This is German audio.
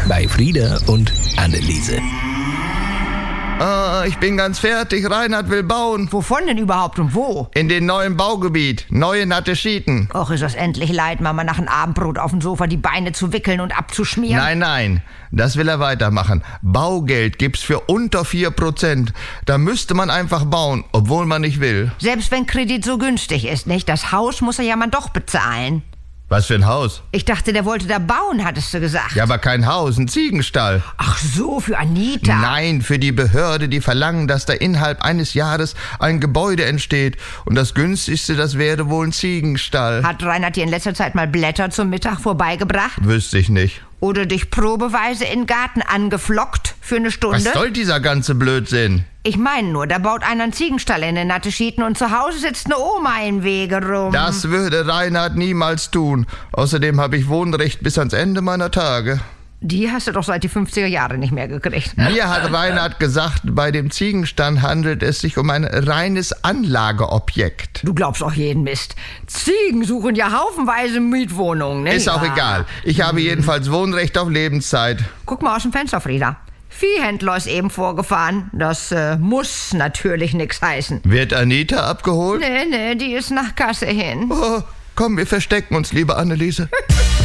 bei Frieda und Anneliese. Ich bin ganz fertig. Reinhard will bauen. Wovon denn überhaupt und wo? In den neuen Baugebiet. Neue natte Schieten. Och, ist das endlich leid, Mama nach dem Abendbrot auf dem Sofa die Beine zu wickeln und abzuschmieren? Nein. Das will er weitermachen. Baugeld gibt's für unter 4%. Da müsste man einfach bauen, obwohl man nicht will. Selbst wenn Kredit so günstig ist, nicht? Das Haus muss er ja mal doch bezahlen. Was für ein Haus? Ich dachte, der wollte da bauen, hattest du gesagt. Ja, aber kein Haus, ein Ziegenstall. Ach so, für Anita. Nein, für die Behörde, die verlangen, dass da innerhalb eines Jahres ein Gebäude entsteht. Und das günstigste, das wäre wohl ein Ziegenstall. Hat Reinhard dir in letzter Zeit mal Blätter zum Mittag vorbeigebracht? Wüsste ich nicht. Oder dich probeweise in den Garten angeflockt für eine Stunde? Was soll dieser ganze Blödsinn? Ich meine nur, da baut einer einen Ziegenstall in den natte Schieten und zu Hause sitzt eine Oma im Wege rum. Das würde Reinhard niemals tun. Außerdem habe ich Wohnrecht bis ans Ende meiner Tage. Die hast du doch seit die 50er Jahre nicht mehr gekriegt. Mir hat Reinhard gesagt, bei dem Ziegenstall handelt es sich um ein reines Anlageobjekt. Du glaubst auch jeden Mist. Ziegen suchen ja haufenweise Mietwohnungen, ne? Ist auch egal. Ich habe jedenfalls Wohnrecht auf Lebenszeit. Guck mal aus dem Fenster, Frieda. Viehhändler ist eben vorgefahren. Das muss natürlich nix heißen. Wird Anita abgeholt? Nee, die ist nach Kasse hin. Oh, komm, wir verstecken uns, liebe Anneliese.